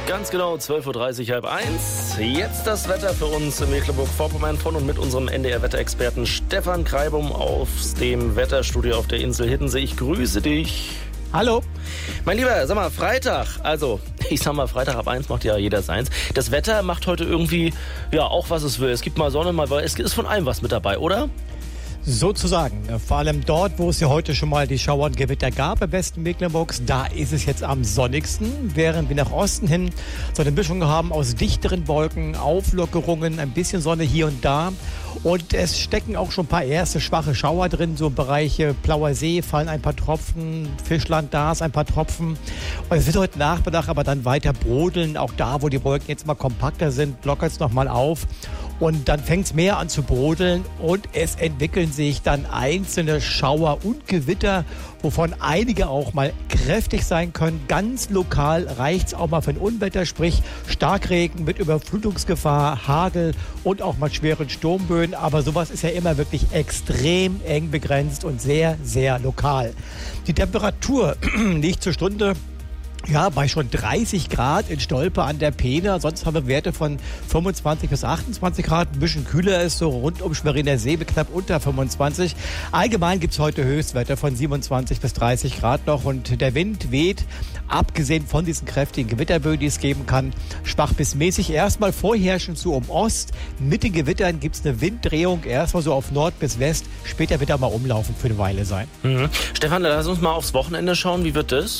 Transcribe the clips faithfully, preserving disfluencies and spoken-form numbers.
Ganz genau, zwölf Uhr dreißig, halb eins. Jetzt das Wetter für uns in Mecklenburg-Vorpommern von und mit unserem N D R-Wetterexperten Stefan Kreibum aus dem Wetterstudio auf der Insel Hiddensee. Ich grüße dich. Hallo. Mein Lieber, sag mal, Freitag, also ich sag mal, Freitag ab eins macht ja jeder seins. Das Wetter macht heute irgendwie, ja, auch was es will. Es gibt mal Sonne, mal, es ist von allem was mit dabei, oder? Sozusagen. Vor allem dort, wo es ja heute schon mal die Schauer und Gewitter gab im Westen Mecklenburgs, da ist es jetzt am sonnigsten, während wir nach Osten hin so eine Mischung haben aus dichteren Wolken, Auflockerungen, ein bisschen Sonne hier und da. Und es stecken auch schon ein paar erste schwache Schauer drin, so im Bereich Plauer See fallen ein paar Tropfen, Fischland, da ist ein paar Tropfen. Und es wird heute Nachmittag aber dann weiter brodeln, auch da, wo die Wolken jetzt mal kompakter sind, lockert es nochmal auf. Und dann fängt es mehr an zu brodeln und es entwickeln sich dann einzelne Schauer und Gewitter, wovon einige auch mal kräftig sein können. Ganz lokal reicht es auch mal für ein Unwetter, sprich Starkregen mit Überflutungsgefahr, Hagel und auch mal schweren Sturmböen. Aber sowas ist ja immer wirklich extrem eng begrenzt und sehr, sehr lokal. Die Temperatur liegt zur Stunde ja, bei schon dreißig Grad in Stolpe an der Peene. Sonst haben wir Werte von fünfundzwanzig bis achtundzwanzig Grad. Ein bisschen kühler ist so rund um Schweriner See, knapp unter fünfundzwanzig. Allgemein gibt es heute Höchstwerte von siebenundzwanzig bis dreißig Grad noch. Und der Wind weht, abgesehen von diesen kräftigen Gewitterböen, die es geben kann, schwach bis mäßig. Erstmal vorherrschend so um Ost. Mit den Gewittern gibt es eine Winddrehung. Erstmal so auf Nord bis West. Später wird er mal umlaufen für eine Weile sein. Mhm. Stefan, lass uns mal aufs Wochenende schauen. Wie wird das?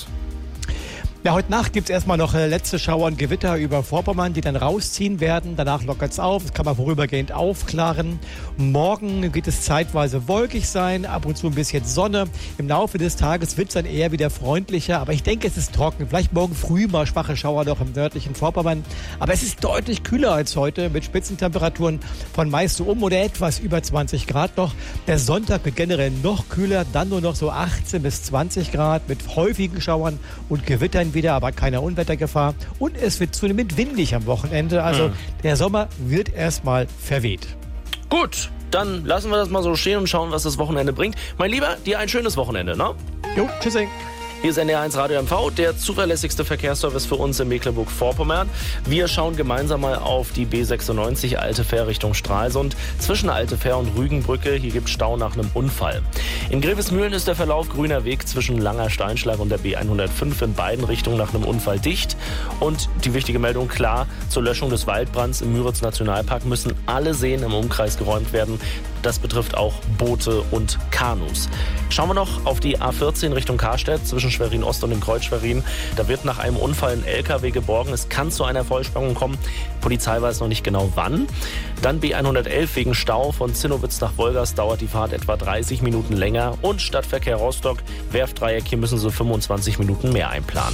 Ja, heute Nacht gibt es erstmal noch äh, letzte Schauer und Gewitter über Vorpommern, die dann rausziehen werden. Danach lockert es auf, das kann man vorübergehend aufklaren. Morgen wird es zeitweise wolkig sein, ab und zu ein bisschen Sonne. Im Laufe des Tages wird es dann eher wieder freundlicher, aber ich denke, es ist trocken. Vielleicht morgen früh mal schwache Schauer noch im nördlichen Vorpommern. Aber es ist deutlich kühler als heute mit Spitzentemperaturen von meist so um oder etwas über zwanzig Grad noch. Der Sonntag wird generell noch kühler, dann nur noch so achtzehn bis zwanzig Grad mit häufigen Schauern und Gewittern wieder, aber keine Unwettergefahr. Und es wird zunehmend windig am Wochenende. Also mhm. der Sommer wird erstmal verweht. Gut, dann lassen wir das mal so stehen und schauen, was das Wochenende bringt. Mein Lieber, dir ein schönes Wochenende, ne? Jo, tschüssing. Hier ist N D R eins Radio M V, der zuverlässigste Verkehrsservice für uns in Mecklenburg-Vorpommern. Wir schauen gemeinsam mal auf die B sechsundneunzig Alte Fähr Richtung Stralsund. Zwischen Alte Fähr und Rügenbrücke, hier gibt es Stau nach einem Unfall. In Grevesmühlen ist der Verlauf grüner Weg zwischen Langer Steinschlag und der B hundertfünf in beiden Richtungen nach einem Unfall dicht. Und die wichtige Meldung, klar, zur Löschung des Waldbrands im Müritz-Nationalpark müssen alle Seen im Umkreis geräumt werden. Das betrifft auch Boote und Kanus. Schauen wir noch auf die A vierzehn Richtung Karstedt zwischen Schwerin-Ost und dem Kreuz Schwerin. Da wird nach einem Unfall ein L K W geborgen. Es kann zu einer Vollsperrung kommen. Die Polizei weiß noch nicht genau wann. Dann B hundertelf wegen Stau von Zinnowitz nach Wolgast dauert die Fahrt etwa dreißig Minuten länger. Und Stadtverkehr Rostock, Werftdreieck, hier müssen sie fünfundzwanzig Minuten mehr einplanen.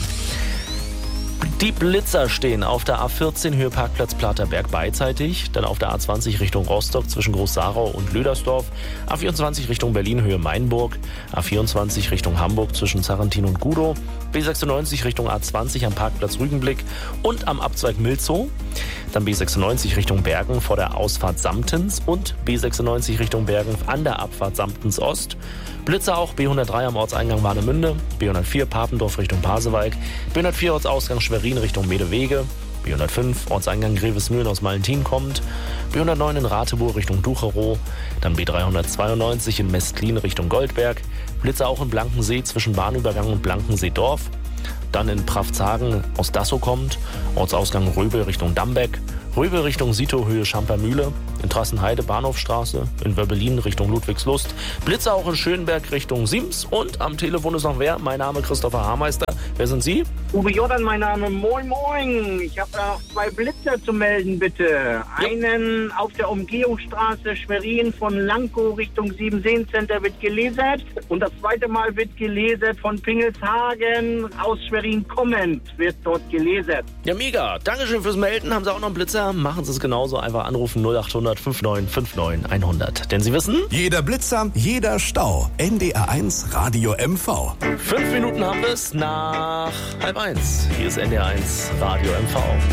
Die Blitzer stehen auf der A vierzehn Höhe Parkplatz Platerberg beidseitig, dann auf der A zwanzig Richtung Rostock zwischen Groß-Sarau und Lödersdorf, A vierundzwanzig Richtung Berlin Höhe Mainburg, A vierundzwanzig Richtung Hamburg zwischen Sarrentin und Gudow, B sechsundneunzig Richtung A zwanzig am Parkplatz Rügenblick und am Abzweig Milzow, dann B sechsundneunzig Richtung Bergen vor der Ausfahrt Samtens und B sechsundneunzig Richtung Bergen an der Abfahrt Samtens Ost. Blitzer auch B hundertdrei am Ortseingang Warnemünde, B hundertvier Papendorf Richtung Pasewalk, B hundertvier Ortsausgang Schwerin Richtung Medewege, B hundertfünf Ortseingang Grevesmühlen aus Malentin kommt, B hundertneun in Ratibor Richtung Ducherow, dann B dreihundertzweiundneunzig in Mestlin Richtung Goldberg, Blitzer auch in Blankensee zwischen Bahnübergang und Blankensee-Dorf, dann in Pfaffzhagen aus Dassow kommt, Ortsausgang Röbel Richtung Dambeck, Röbel Richtung Sito Höhe Schampermühle, in Trassenheide Bahnhofstraße, in Wöbbelin Richtung Ludwigslust, Blitzer auch in Schönberg Richtung Siems und am Telefon ist noch wer? Mein Name Christopher Haarmeister. Wer sind Sie? Uwe Jordan, mein Name. Moin, moin. Ich habe da noch zwei Blitzer zu melden, bitte. Ja. Einen auf der Umgehungsstraße Schwerin von Lankow Richtung Siebenseen-Center wird gelasert. Und das zweite Mal wird gelasert von Pingelshagen aus Schwerin kommend wird dort gelasert. Ja, mega. Dankeschön fürs Melden. Haben Sie auch noch einen Blitzer? Machen Sie es genauso. Einfach anrufen null achthundert fünfundneunzig neunundfünfzig hundert. Denn Sie wissen... Jeder Blitzer, jeder Stau. N D R eins Radio M V. Fünf Minuten haben wir es nach halb eins. Hier ist N D R eins Radio M V.